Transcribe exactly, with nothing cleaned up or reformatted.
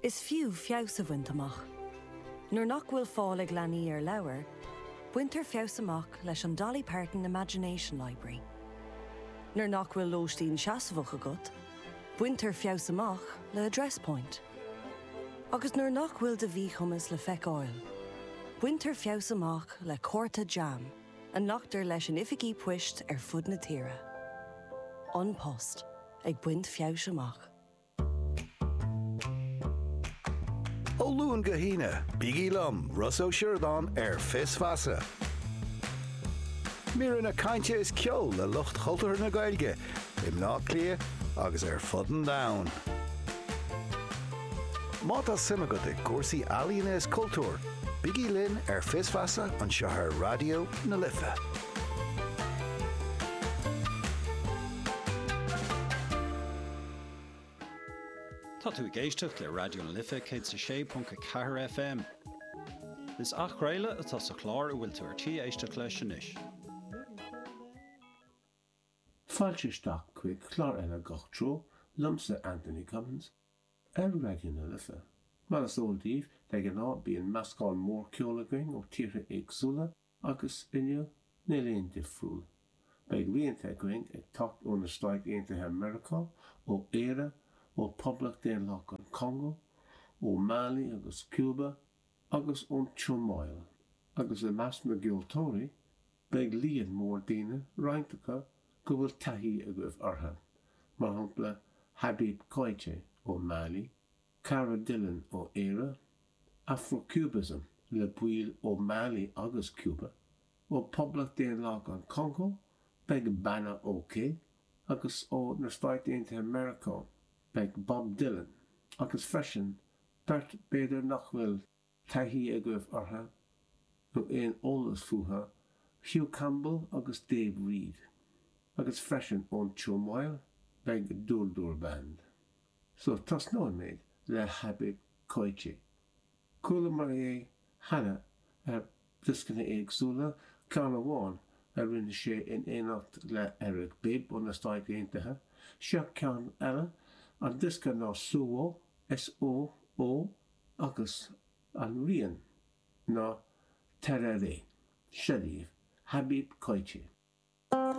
Is fiú fios a bhaint amach. Nuair nach bhfuil fáil ag leanaí ar leabhar, buintear fios amach leis an Dolly Parton Imagination Library. Nuair nach bhfuil lóistín seasamhacha agat, buintear fios amach le Address Point. Agus nuair nach bhfuil de bhí chumas le feiceáil, buintear fios amach le Córta Jam, a nachtar leis an ificí puist ar fud na tíre. An Post, ag buint fios amach. Ó luúin go híine, bígí lom, Russo Sheridan ar fis fasa. Mír na cainte is ceol le lucht chultar na gailge, im ná clia agus ar fudden down. Máta simagad ag cuasaí Alíona is cultúr, bígí linn ar fis fasa an seothar radio na Lifa. Tá tú géisteach le Radio na Lifa céad sa sé punca ceathair F M. Is ach réile atá sa chlár a bhfuil tú ar tí éisteach leis inis. Fáilte isteach chuig chlár eile gach tro, lumsa Anthony Cummins, ar Radio na Lifa. Mar is óldíomh de gan ná bíonn meascáil mór ceola going ó tíre éagsúla agus inniu na léon difriúil. Beidh rianta going ag tacht ó na Stáit Aontaithe America ó éire ó Public Déanlach an Congo, ó Mali agus Cuba, agus ón Tiomáil. Agus i meas na Giltóirí, beidh líon mór daoine rointeacha go bhfuil taithí a goibh ortha, mar shampla Habib Koité ó Mali, Cara Dillon ó Éire, Afro-Cubism le buil ó Mali agus Cuba, ó Public Déanlach an Congo, beidh Bana Oké, agus ó na Stáit Aontaithe America, beidh Bob Dylan, agus freisin beirt beidir nach bhfuil taithí a goibh ortha, nó éon ólas fuatha, Hugh Campbell agus Dave Reed, agus freisin ón Tiomáil, beidh Dúr Band. So tas nó méid le Habib Koité. Cúla mar é hana ar discanna éagsúla, ceann amháin a rinne sé in éanacht le Eric Bibb ó na Stáit Aontaithe, seo ceann eile, an disca ná Suo, S O O, agus an rian ná Terere, Sharif, Habib Koité.